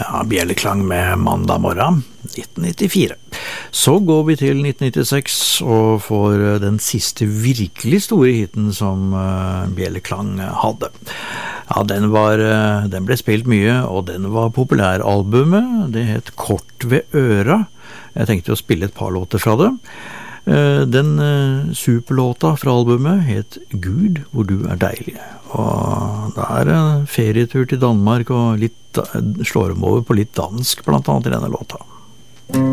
Ja, bjelleklang med mandag morgen, 1994. Så går vi til 1996 og får den siste virkelig store hiten som bjelleklang hadde. Ja, den ble spilt mye, og den var populæralbumet. Det het Kort ved øra. Jeg tenkte å spille et par låter fra det. Den superlåta fra albumet het Gud, hvor du er deilig. Og det en ferietur til Danmark, og slår dem over på litt dansk, blant annet i denne låta.